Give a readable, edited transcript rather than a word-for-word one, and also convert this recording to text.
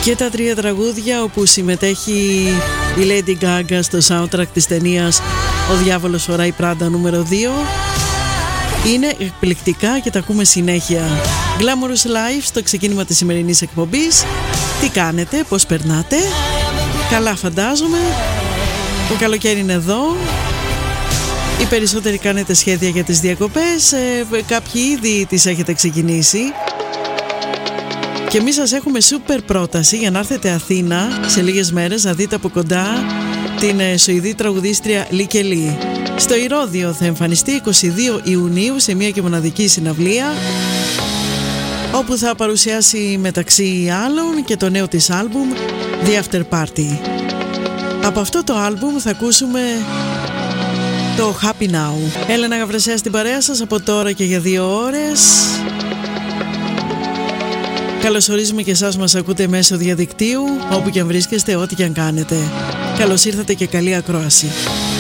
Και τα 3 τραγούδια όπου συμμετέχει η Lady Gaga στο soundtrack της ταινίας «Ο Διάβολος φοράει Πράντα» νούμερο 2 είναι εκπληκτικά και τα ακούμε συνέχεια. Glamorous Life στο ξεκίνημα της σημερινής εκπομπής. Τι κάνετε, πώς περνάτε? Καλά φαντάζομαι. Το καλοκαίρι είναι εδώ. Οι περισσότεροι κάνετε σχέδια για τις διακοπές, κάποιοι ήδη τις έχετε ξεκινήσει. Και εμείς σας έχουμε σούπερ πρόταση για να έρθετε Αθήνα σε λίγες μέρες να δείτε από κοντά την Σουηδή τραγουδίστρια Λίκε Λί. Στο Ηρώδειο θα εμφανιστεί 22 Ιουνίου σε μια και μοναδική συναυλία, όπου θα παρουσιάσει μεταξύ άλλων και το νέο της άλμπουμ The After Party. Από αυτό το άλμπουμ θα ακούσουμε το Happy Now. Έλενα Γαβρεσέα στην παρέα σας από τώρα και για 2 ώρες. Καλωσορίζουμε και εσάς μας ακούτε μέσω διαδικτύου, όπου και αν βρίσκεστε, ό,τι και αν κάνετε. Καλώς ήρθατε και καλή ακρόαση.